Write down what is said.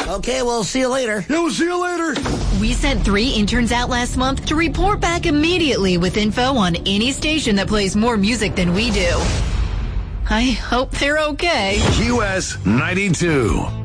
Okay, we'll see you later. Yeah, we'll see you later. We sent 3 interns out last month to report back immediately with info on any station that plays more music than we do. I hope they're okay. US 92.